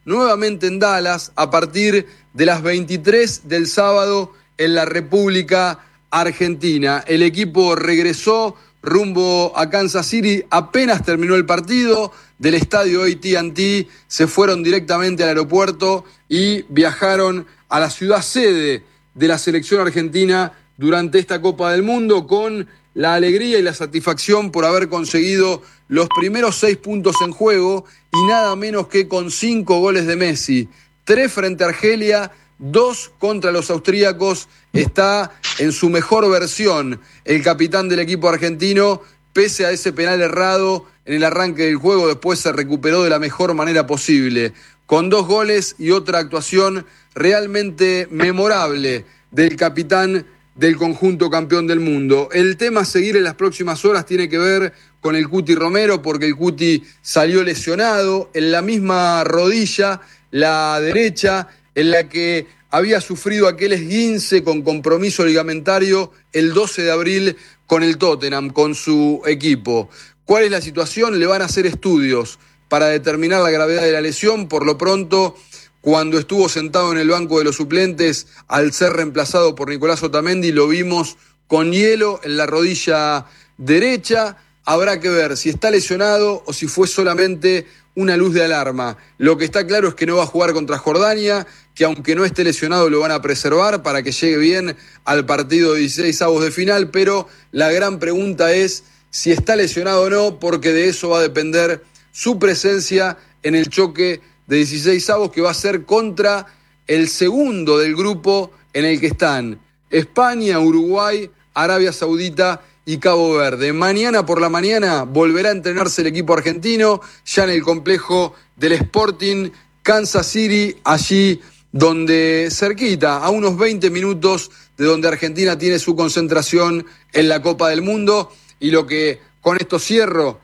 nuevamente en Dallas a partir de las veintitrés del sábado en la República Argentina. El equipo regresó rumbo a Kansas City apenas terminó el partido del estadio A T and T, se fueron directamente al aeropuerto y viajaron a la ciudad sede de la selección argentina durante esta Copa del Mundo con la alegría y la satisfacción por haber conseguido los primeros seis puntos en juego y nada menos que con cinco goles de Messi, tres frente a Argelia, dos contra los austríacos. Está en su mejor versión el capitán del equipo argentino, pese a ese penal errado en el arranque del juego, después se recuperó de la mejor manera posible, con dos goles y otra actuación realmente memorable del capitán del conjunto campeón del mundo. El tema a seguir en las próximas horas tiene que ver con el Cuti Romero, porque el Cuti salió lesionado en la misma rodilla, la derecha, en la que había sufrido aquel esguince con compromiso ligamentario el doce de abril con el Tottenham, con su equipo. ¿Cuál es la situación? Le van a hacer estudios para determinar la gravedad de la lesión. Por lo pronto, cuando estuvo sentado en el banco de los suplentes, al ser reemplazado por Nicolás Otamendi, lo vimos con hielo en la rodilla derecha. Habrá que ver si está lesionado o si fue solamente una luz de alarma. Lo que está claro es que no va a jugar contra Jordania, que aunque no esté lesionado lo van a preservar para que llegue bien al partido de dieciséis avos de final, pero la gran pregunta es si está lesionado o no, porque de eso va a depender su presencia en el choque de dieciséis avos, que va a ser contra el segundo del grupo en el que están España, Uruguay, Arabia Saudita y Cabo Verde. Mañana por la mañana volverá a entrenarse el equipo argentino, ya en el complejo del Sporting Kansas City, allí donde cerquita, a unos veinte minutos de donde Argentina tiene su concentración en la Copa del Mundo. Y lo que con esto cierro,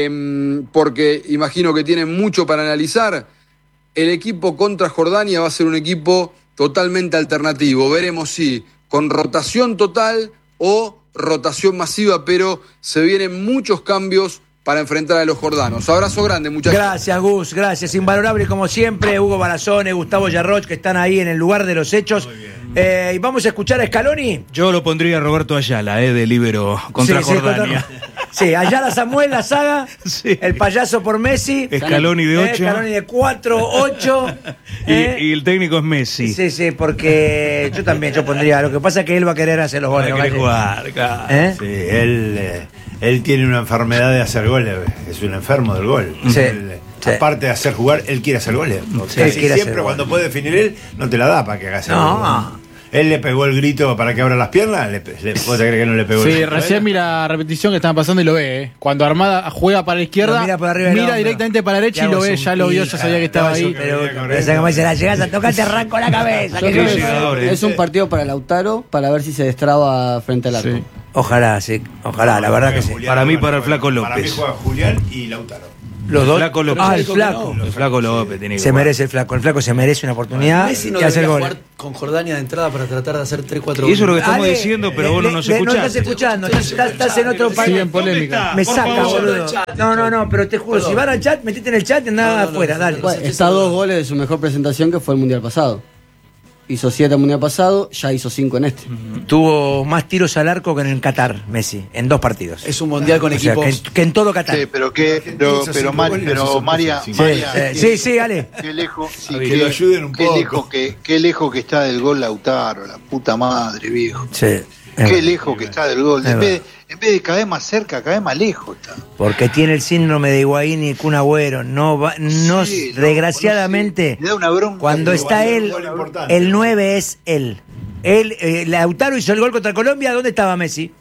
eh, porque imagino que tienen mucho para analizar, el equipo contra Jordania va a ser un equipo totalmente alternativo. Veremos si con rotación total o rotación masiva, pero se vienen muchos cambios para enfrentar a los jordanos. Abrazo grande, muchachos. Gracias, Gus, gracias. Invalorable como siempre, Hugo Barazone, Gustavo Yarroch, que están ahí en el lugar de los hechos. Eh, y vamos a escuchar a Scaloni. Yo lo pondría a Roberto Ayala, eh, de líbero contra sí, Jordania. Sí, contra... sí, Ayala Samuel, la saga, sí. El payaso por Messi. Scaloni de ocho. Eh, Scaloni de cuatro, ocho. y, eh. y el técnico es Messi. Sí, sí, porque yo también, yo pondría. Lo que pasa es que él va a querer hacer los goles. Va a querer jugar, claro. ¿Eh? Sí, él... Eh... Él tiene una enfermedad de hacer goles, es un enfermo del gol. Sí, él, sí. Aparte de hacer jugar, él quiere hacer goles. Sí, él quiere siempre hacer cuando goles. puede definir él, no te la da para que hagas el no. gol. Él le pegó el grito para que abra las piernas, le, le, ¿vos te crees que no le pegó sí, el grito? Sí, recién mira la repetición que estaban pasando y lo ve, ¿eh? Cuando Armada juega para la izquierda, mira, por arriba mira directamente para la derecha y lo ve, ya lo vio, ya sabía que estaba ahí. Pero esa como dice, la llegas a tocar, te arranco la cabeza. Que es, es un partido para Lautaro, para ver si se destraba frente al arco. Sí. Ojalá, sí, ojalá, la verdad que sí. Para mí, para el Flaco López. Para mí juega Julián y Lautaro. Los dos. Flaco López. Ah, el Flaco. El Flaco López tiene que Se jugar. merece el Flaco. El Flaco se merece una oportunidad. Messi no y hacer debería gol. jugar con Jordania de entrada para tratar de hacer tres cuatro Y eso es lo que estamos Ale, diciendo, pero le, vos no le, nos le, escuchás. No estás escuchando, estás, estás, estás en otro país. Sigue en polémica. Me saca, favor, boludo. No, no, no, pero te juro, Perdón. si van al chat, metete en el chat y andá No, no, no, afuera, no, dale. no, Bueno, está a dos goles de su mejor presentación, que fue el Mundial pasado. Hizo siete el Mundial pasado, ya hizo cinco en este. Tuvo más tiros al arco que en el Qatar, Messi, en dos partidos. Es un mundial con O sea, equipos. que, en- que en todo Qatar. Sí, pero que, pero, pero, Mari- pero María, Sí, María, eh, sí, sí, Ale. qué lejos, sí, Que qué- lo ayuden un qué poco. lejos que, qué lejos que está del gol Lautaro, la puta madre, viejo. Sí. Qué lejos que está del gol. Es En vez, de, en vez de caer más cerca, caer más lejos está. Porque tiene el síndrome de Higuaín y Kun Agüero. No, va, no, Sí, no, desgraciadamente, no sé, le da una bronca. cuando Le está da él, un gol importante. el nueve es él. Él, eh, Lautaro hizo el gol contra Colombia. ¿Dónde estaba Messi?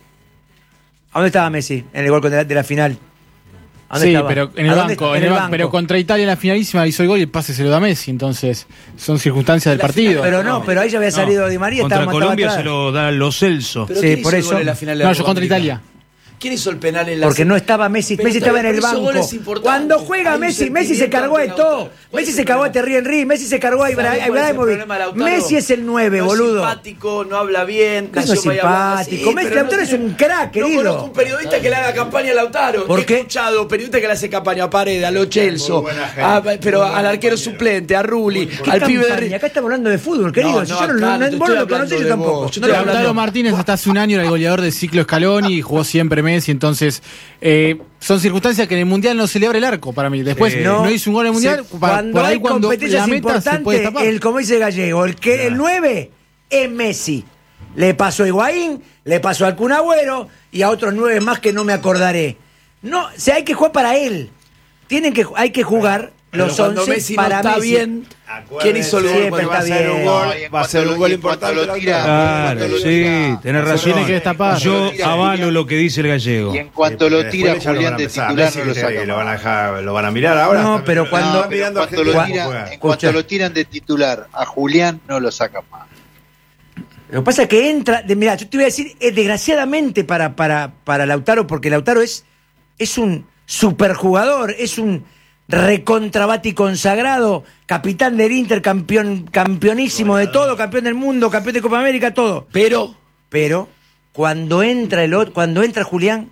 ¿A dónde estaba Messi en el gol contra- de la final? ¿A dónde Sí, estaba? pero en ¿A el, dónde- banco, en en el el ban- banco. pero contra Italia en la finalísima hizo el gol y el pase se lo da Messi, entonces son circunstancias del partido. Pero no, pero ahí ya había salido Di María. Contra estaba, Colombia estaba se atrás. lo da Los Celso. ¿Pero Sí, quién hizo por el eso. gol en la final de No, la yo Copa contra América? Italia. ¿Quién hizo el penal en la Porque no estaba Messi, Pero Messi estaba en el hizo banco. goles importantes. Cuando juega Hay un Messi, Messi se sentimiento cargó de ante todo. Lautaro. ¿Cuál Messi es se el cargó a problema? Thierry Henry, Messi se cargó a Ibra- ¿Sabe cuál es el Ibrahimovic. problema de Lautaro? Messi es el nueve, no boludo. Es simpático, no habla bien. No es nació medio hablando así, simpático. Messi, pero Lautaro es un crack, querido. No conozco un periodista que le haga campaña a Lautaro. ¿Por He qué? escuchado periodistas que le hace campaña a Paredes, a Lo Celso, buena gente, a- muy pero buena al arquero compañero. suplente, a Rulli, ¿Qué al pibe de campaña? Ri- Acá estamos hablando de fútbol, querido. No, Si no, yo no, acá no, no te vos no estoy lo hablando conocés, yo de tampoco. vos. Yo No estoy te hablando- Lautaro Martínez hasta hace un año era el goleador del ciclo Scaloni y jugó siempre Messi, entonces eh, son circunstancias que en el Mundial no se le abre el arco para mí. Después Sí. no, hizo un gol en el Mundial, Se- pa- cuando por ahí hay cuando competencias la meta se puede importantes, tapar. el, como dice Gallego, el que el nueve es Messi. Le pasó a Higuaín, le pasó al Kun Agüero y a otros nueve más que no me acordaré. No, o sea, hay que jugar para él. Tienen que, hay que jugar Pero los cuando once Messi no para está Messi. bien, ¿quién hizo el gol? Siempre Cuando va a está hacer un bien. gol, No, y en va a ser cuanto un lo- gol y en cuanto importante. lo la tira- otra. Claro, Cuando lo sí, tira- tenés Eso razón. tiene que destapar. Yo avalo lo que dice el gallego. Y en cuanto lo Después tira ya lo van Julián a de empezar. titular, Messi no lo que saca. lo van a dejar, lo van a mirar ahora. No, Están- pero están cuando- No, mirando en a cuanto, gente lo que tira- juega. en cuanto Escucha. lo tiran de titular a Julián, no lo sacan más. Lo que pasa es que entra, de, mira, yo te voy a decir, eh, desgraciadamente para, para, para Lautaro, porque Lautaro es, es un superjugador, es un recontravati consagrado, capitán del Inter, campeón, campeonísimo de todo, campeón del mundo, campeón de Copa América, todo. pero Pero cuando entra el otro, cuando entra Julián,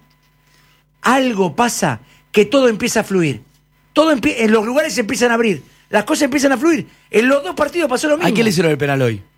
algo pasa que todo empieza a fluir. Todo empie- en los lugares se empiezan a abrir, las cosas empiezan a fluir. En los dos partidos pasó lo mismo. ¿a quién le hicieron el penal hoy?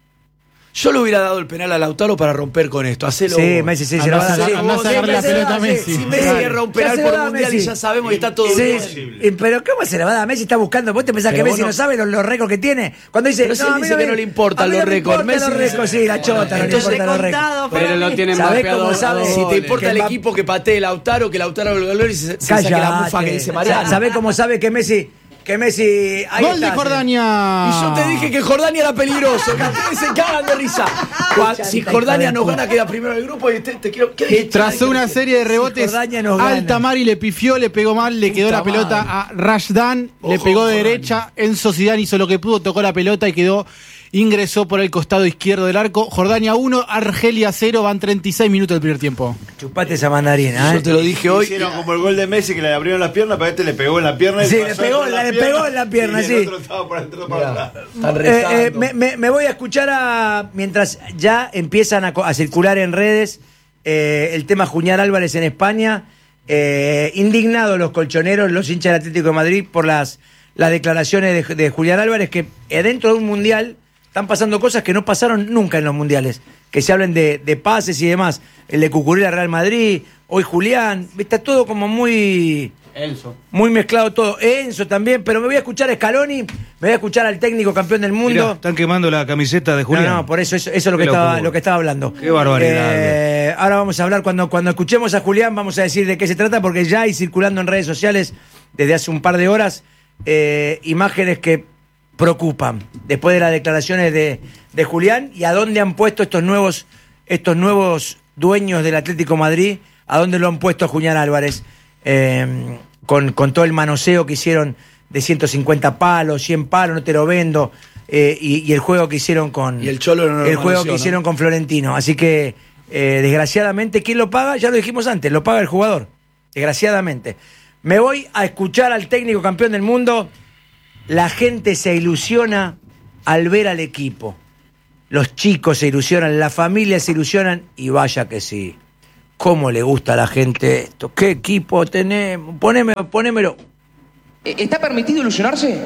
Yo le hubiera dado el penal a Lautaro para romper con esto. Hacelo Sí, vos. Messi, sí, se Andá lo va a a dar. sacar- andá a Sí, sacarle la se lo pelota da, a sí. Messi. Si Messi Claro. erra un Ya penal se lo por da mundial y Messi. ya sabemos que está todo Sí, bien. y- pero ¿cómo se la va a dar? Messi está buscando. ¿Vos te pensás Pero que vos Messi no, no- sabe los, los récords que tiene? Cuando dice, Pero si él a mí dice que no le importan a mí los no me récords. importan los Messi- récords, sí, la chota, no le Entonces, importan los récords. Pero lo tienen ¿Sabés mapeado cómo a sabe? dos Si te goles. importa el Que equipo que patee Lautaro, que Lautaro lo valore y se, se saque la mufa que dice Mariano. ¿Sabés cómo sabe que Messi, que Messi... ahí Gol de está, Jordania. Y yo te dije que Jordania era peligroso, que ustedes se cagan de risa. Cua- Si Jordania nos gana, queda primero en el grupo y te, te quiero. ¿qué dijiste? Tras una serie de rebotes, Jordania nos gana. Altamari le pifió, le pegó mal, le quedó Puta la pelota madre. a Rashdan, le Ojo, pegó de Jordania. derecha, Enzo Zidane hizo lo que pudo, tocó la pelota y quedó, ingresó por el costado izquierdo del arco. Jordania uno, Argelia cero, van treinta y seis minutos del primer tiempo. Chupate esa mandarina, Yo ¿eh? te lo dije hoy. Hicieron como el gol de Messi que le abrieron las piernas, pero este le pegó en la pierna. y Sí, pasó le pegó, entre le las pegó en la pierna, y sí. El otro estaba por dentro para Mirá, atrás. están Eh, rezando. eh, me, me- me voy a escuchar a. Mientras ya empiezan a, co- a circular en redes eh, el tema Julián Álvarez en España. Eh, indignados los colchoneros, los hinchas del Atlético de Madrid, por las, las declaraciones de, de Julián Álvarez, que eh, dentro de un mundial están pasando cosas que no pasaron nunca en los mundiales. Que se hablen de, de pases y demás. El de Cucurella Real Madrid, hoy Julián. Está todo como muy. Enzo. Muy mezclado todo. Enzo también, pero me voy a escuchar a Scaloni, me voy a escuchar al técnico campeón del mundo. Mirá, están quemando la camiseta de Julián. No, no, por eso, eso, eso es lo que, Qué estaba, locura. lo que estaba hablando. Qué barbaridad. Eh, ahora vamos a hablar, cuando, cuando escuchemos a Julián, vamos a decir de qué se trata, porque ya hay circulando en redes sociales desde hace un par de horas eh, imágenes que preocupan después de las declaraciones de, de Julián y a dónde han puesto estos nuevos, estos nuevos dueños del Atlético de Madrid, a dónde lo han puesto a Julián Álvarez. Eh, con, con todo el manoseo que hicieron de ciento cincuenta palos, cien palos, no te lo vendo, eh, y, y el juego que hicieron con Y el Cholo no lo el juego manoseó, que ¿no? hicieron con Florentino. Así que, eh, desgraciadamente, ¿quién lo paga? Ya lo dijimos antes, lo paga el jugador. Desgraciadamente. Me voy a escuchar al técnico campeón del mundo. La gente se ilusiona al ver al equipo. Los chicos se ilusionan, las familias se ilusionan, y vaya que sí. ¿Cómo le gusta a la gente esto? ¿Qué equipo tenemos? Poneme, ponémelo. ¿Está permitido ilusionarse?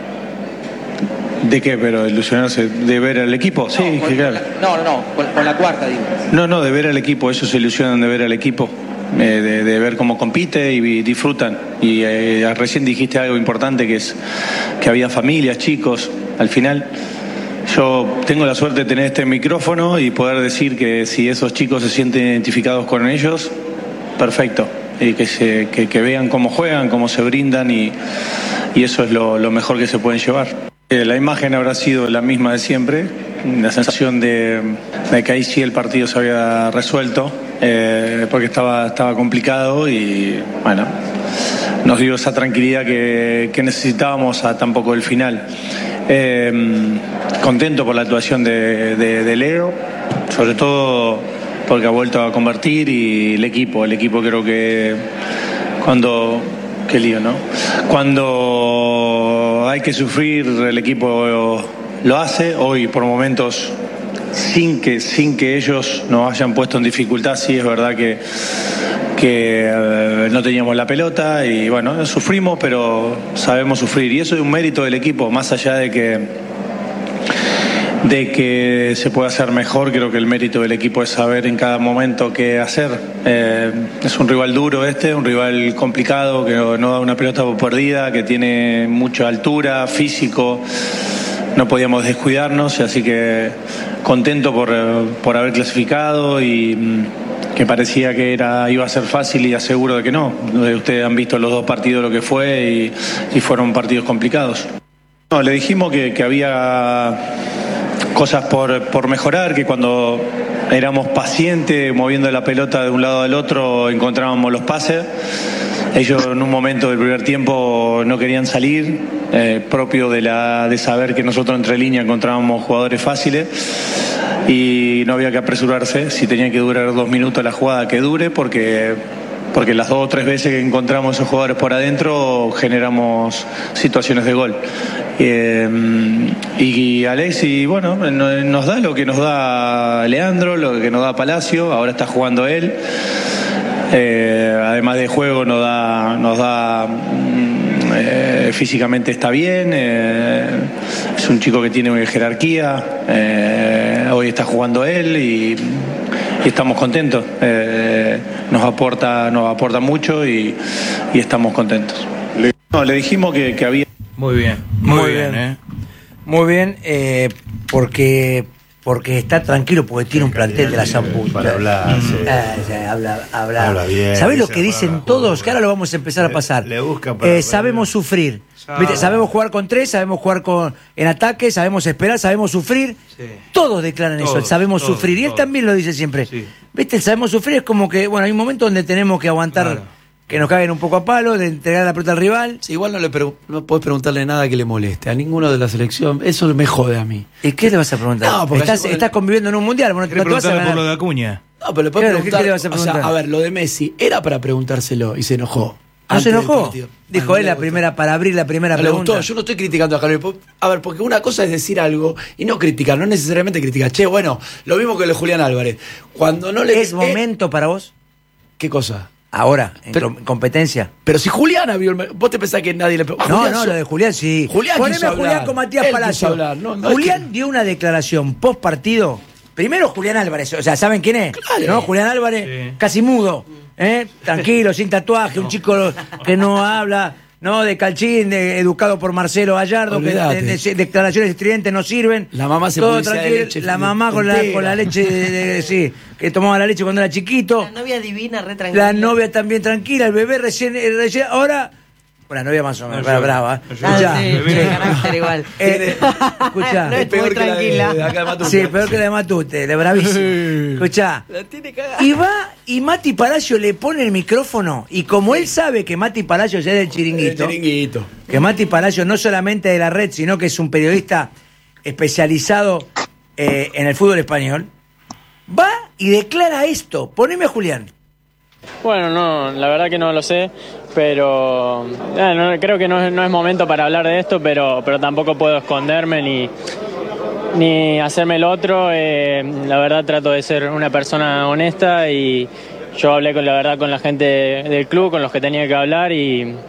¿De qué? ¿Pero ilusionarse de ver al equipo? Sí, no, con, que claro. con la, no, no, no, con, con la cuarta, digo. No, no, de ver al equipo, ellos se ilusionan de ver al equipo, eh, de, de ver cómo compite y disfrutan. Y eh, recién dijiste algo importante, que es que había familias, chicos, al final. Yo tengo la suerte de tener este micrófono y poder decir que si esos chicos se sienten identificados con ellos, perfecto. Y que, se, que, que vean cómo juegan, cómo se brindan, y, y eso es lo, lo mejor que se pueden llevar. Eh, la imagen habrá sido la misma de siempre, la sensación de, de que ahí sí el partido se había resuelto, eh, porque estaba, estaba complicado y bueno, nos dio esa tranquilidad que, que necesitábamos a tan poco el final. Eh, contento por la actuación de, de, de Leo, sobre todo porque ha vuelto a convertir, y el equipo, el equipo creo que cuando, qué lío, ¿no? Cuando hay que sufrir, el equipo lo hace. Hoy por momentos, sin que, sin que ellos nos hayan puesto en dificultad, sí es verdad que, que eh, no teníamos la pelota y bueno, sufrimos, pero sabemos sufrir, y eso es un mérito del equipo, más allá de que de que se pueda hacer mejor. Creo que el mérito del equipo es saber en cada momento qué hacer. Eh, es un rival duro este, un rival complicado, que no, no da una pelota por perdida, que tiene mucha altura, físico. No podíamos descuidarnos, así que contento por, por haber clasificado, y que parecía que era, iba a ser fácil, y aseguro de que no. Ustedes han visto los dos partidos lo que fue, y, y fueron partidos complicados. No, le dijimos que, que había cosas por, por mejorar, que cuando éramos pacientes moviendo la pelota de un lado al otro encontrábamos los pases. Ellos en un momento del primer tiempo no querían salir, eh, propio de, la, de saber que nosotros entre líneas encontrábamos jugadores fáciles, y no había que apresurarse. Si tenía que durar dos minutos la jugada, que dure, porque, porque las dos o tres veces que encontramos esos jugadores por adentro generamos situaciones de gol. Eh, y Alexis, bueno, nos da lo que nos da Leandro, lo que nos da Palacio. Ahora está jugando él. Eh, además de juego nos da, nos da eh, físicamente está bien, eh, es un chico que tiene jerarquía. Eh, hoy está jugando él, y, y estamos contentos. Eh, nos aporta, nos aporta mucho, y, y estamos contentos. Le, no, le dijimos que, que había. Muy bien, muy, muy bien, bien, ¿eh? Muy bien, eh, porque porque está tranquilo, porque tiene un plantel de la zamputa. Para hablar, sí. Ah, ya, habla, habla. Habla bien. ¿Sabés lo que dicen todos? Que ahora lo vamos a empezar a pasar. Le, le buscan para eh, sabemos sufrir. ¿Viste? Sabemos jugar con tres, sabemos jugar con en ataque, sabemos esperar, sabemos sufrir. Sí. Todos declaran todos, eso, sabemos todos, sufrir. Y él todos. También lo dice siempre. Sí. ¿Viste? El sabemos sufrir es como que, bueno, hay un momento donde tenemos que aguantar, claro, que nos caguen un poco a palo, de entregar la pelota al rival. Sí, igual no le pre no podés preguntarle nada que le moleste a ninguno de la selección. Eso me jode a mí. ¿Y qué le vas a preguntar? No, porque estás, estás conviviendo en un mundial. Bueno, no te vas a ganar. Por lo de Acuña. No, pero le puedes preguntar. ¿Qué le vas a preguntar? O sea, a ver, lo de Messi era para preguntárselo y se enojó. ¿No se enojó? Dijo él la primera, para abrir la primera me pregunta. Gustó. Yo no estoy criticando a Carlos. A ver, porque una cosa es decir algo y no criticar, no necesariamente criticar. Che, bueno, lo mismo que lo de Julián Álvarez. Cuando no le. ¿Es eh, momento para vos? ¿Qué cosa? Ahora, en pero, competencia. Pero si Julián vio el... ¿Vos te pensás que nadie le... No, Julián, no, lo de Julián sí. Julián Poneme a Julián con Matías Palacio. No, no Julián es que... dio una declaración post partido. Primero Julián Álvarez, o sea, ¿saben quién es? Claro. ¿No? Julián Álvarez, sí, casi mudo, ¿eh? Tranquilo, sin tatuaje, no, un chico que no habla, ¿no? De Calchín, de, educado por Marcelo Gallardo, que de, de, de, declaraciones estridentes no sirven. La mamá se todo tranquilo, leche, la mamá con la, con la leche de, de, de, sí, que tomaba la leche cuando era chiquito. La novia divina, re tranquila. La novia también tranquila, el bebé recién, recién ahora. La novia más o menos, no, brava. Escuchá. Sí, de carácter igual. Eh, escuchá. No es peor que tranquila. La de, de acá de Matute. Sí, peor que la de Matute, de bravísimo. Escuchá. Y va y Mati Palacio le pone el micrófono, y como él sabe que Mati Palacio es del chiringuito, el chiringuito, que Mati Palacio no solamente de la red, sino que es un periodista especializado eh, en el fútbol español, va y declara esto. Poneme a Julián. Bueno, no, la verdad que no lo sé, pero eh, no, creo que no es, no es momento para hablar de esto, pero, pero tampoco puedo esconderme ni, ni hacerme el otro. Eh, la verdad trato de ser una persona honesta, y yo hablé con la verdad con la gente del club, con los que tenía que hablar, y,